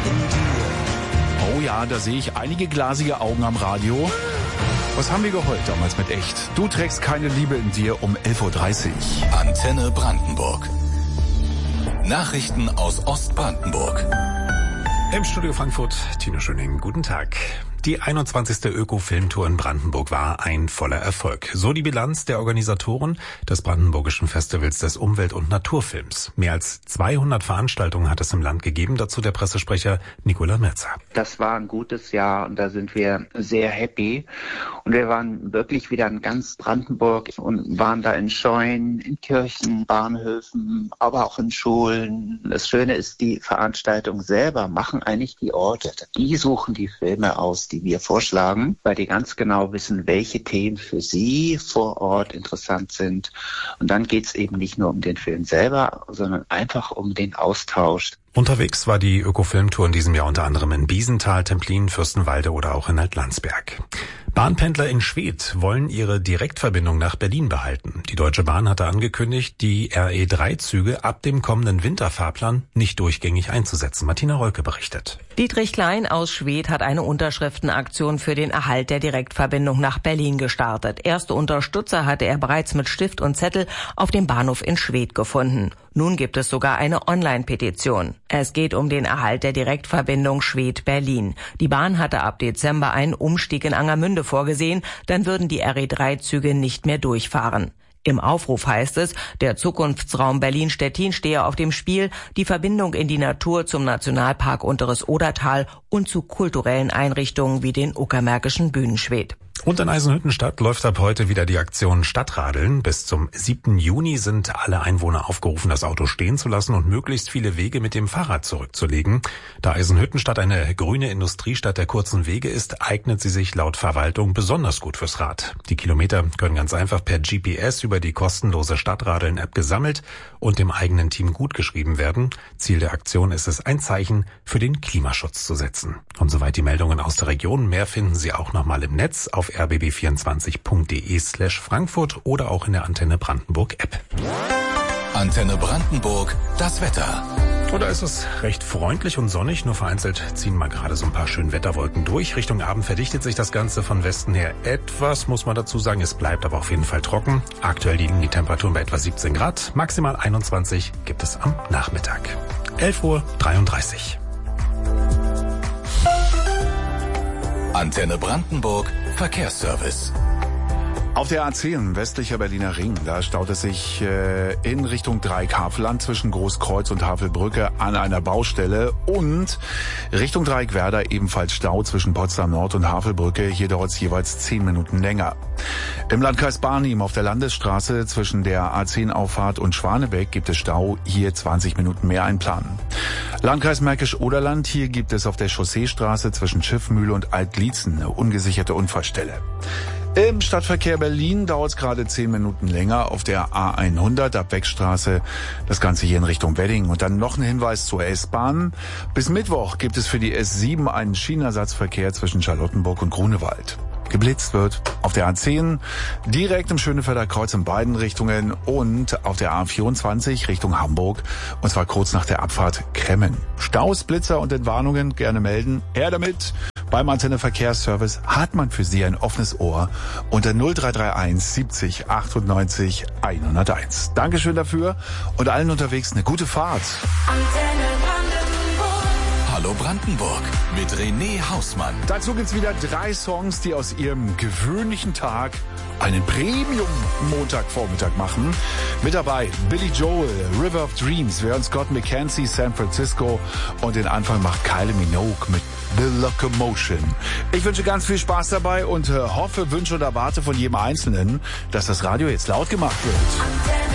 Oh ja, da sehe ich einige glasige Augen am Radio. Was haben wir geheult damals mit Echt? Du trägst keine Liebe in dir um 11.30 Uhr. Antenne Brandenburg. Nachrichten aus Ostbrandenburg. Im Studio Frankfurt, Tino Schöning, guten Tag. Die 21. Öko-Filmtour in Brandenburg war ein voller Erfolg. So die Bilanz der Organisatoren des Brandenburgischen Festivals des Umwelt- und Naturfilms. Mehr als 200 Veranstaltungen hat es im Land gegeben, dazu der Pressesprecher Nicola Mirza. Das war ein gutes Jahr und da sind wir sehr happy. Und wir waren wirklich wieder in ganz Brandenburg und waren da in Scheunen, in Kirchen, Bahnhöfen, aber auch in Schulen. Das Schöne ist, die Veranstaltungen selber machen eigentlich die Orte. Die suchen die Filme aus, die wir vorschlagen, weil die ganz genau wissen, welche Themen für sie vor Ort interessant sind. Und dann geht es eben nicht nur um den Film selber, sondern einfach um den Austausch. Unterwegs war die Öko-Filmtour in diesem Jahr unter anderem in Biesenthal, Templin, Fürstenwalde oder auch in Altlandsberg. Bahnpendler in Schwedt wollen ihre Direktverbindung nach Berlin behalten. Die Deutsche Bahn hatte angekündigt, die RE3-Züge ab dem kommenden Winterfahrplan nicht durchgängig einzusetzen. Martina Rolke berichtet. Dietrich Klein aus Schwedt hat eine Unterschriftenaktion für den Erhalt der Direktverbindung nach Berlin gestartet. Erste Unterstützer hatte er bereits mit Stift und Zettel auf dem Bahnhof in Schwedt gefunden. Nun gibt es sogar eine Online-Petition. Es geht um den Erhalt der Direktverbindung Schwedt-Berlin. Die Bahn hatte ab Dezember einen Umstieg in Angermünde vorgesehen, dann würden die RE3-Züge nicht mehr durchfahren. Im Aufruf heißt es, der Zukunftsraum Berlin-Stettin stehe auf dem Spiel, die Verbindung in die Natur zum Nationalpark Unteres Odertal und zu kulturellen Einrichtungen wie den Uckermärkischen Bühnenschwedt. Und in Eisenhüttenstadt läuft ab heute wieder die Aktion Stadtradeln. Bis zum 7. Juni sind alle Einwohner aufgerufen, das Auto stehen zu lassen und möglichst viele Wege mit dem Fahrrad zurückzulegen. Da Eisenhüttenstadt eine grüne Industriestadt der kurzen Wege ist, eignet sie sich laut Verwaltung besonders gut fürs Rad. Die Kilometer können ganz einfach per GPS über die kostenlose Stadtradeln-App gesammelt und dem eigenen Team gutgeschrieben werden. Ziel der Aktion ist es, ein Zeichen für den Klimaschutz zu setzen. Und soweit die Meldungen aus der Region. Mehr finden Sie auch nochmal im Netz auf rbb24.de/Frankfurt oder auch in der Antenne Brandenburg App. Antenne Brandenburg, das Wetter. Oder ist es recht freundlich und sonnig, nur vereinzelt ziehen mal gerade so ein paar schöne Wetterwolken durch. Richtung Abend verdichtet sich das Ganze von Westen her etwas, muss man dazu sagen. Es bleibt aber auf jeden Fall trocken. Aktuell liegen die Temperaturen bei etwa 17 Grad. Maximal 21 gibt es am Nachmittag. 11.33 Uhr. Antenne Brandenburg, Verkehrsservice. Auf der A10, westlicher Berliner Ring, da staut es sich in Richtung Dreieck-Havelland zwischen Großkreuz und Havelbrücke an einer Baustelle und Richtung Dreieck-Werder ebenfalls Stau zwischen Potsdam Nord und Havelbrücke. Hier dauert es jeweils 10 Minuten länger. Im Landkreis Barnim auf der Landesstraße zwischen der A10-Auffahrt und Schwanebeck gibt es Stau, hier 20 Minuten mehr einplanen. Landkreis Märkisch-Oderland, hier gibt es auf der Chausseestraße zwischen Schiffmühle und Altlietzen eine ungesicherte Unfallstelle. Im Stadtverkehr Berlin dauert es gerade 10 Minuten länger auf der A100 ab Beckstraße. Das Ganze hier in Richtung Wedding. Und dann noch ein Hinweis zur S-Bahn. Bis Mittwoch gibt es für die S7 einen Schienenersatzverkehr zwischen Charlottenburg und Grunewald. Geblitzt wird auf der A10 direkt im Schönefelder Kreuz in beiden Richtungen und auf der A24 Richtung Hamburg, und zwar kurz nach der Abfahrt Kremmen. Staus, Blitzer und Entwarnungen gerne melden. Her damit! Beim Antenne Verkehrsservice hat man für Sie ein offenes Ohr unter 0331 70 98 101. Dankeschön dafür und allen unterwegs eine gute Fahrt. Antenne Brandenburg. Hallo Brandenburg mit René Hausmann. Dazu gibt's wieder 3 Songs, die aus Ihrem gewöhnlichen Tag einen Premium-Montagvormittag machen. Mit dabei Billy Joel, River of Dreams, wir hören Scott McKenzie, San Francisco und den Anfang macht Kylie Minogue mit The Locomotion. Ich wünsche ganz viel Spaß dabei und hoffe, wünsche und erwarte von jedem Einzelnen, dass das Radio jetzt laut gemacht wird.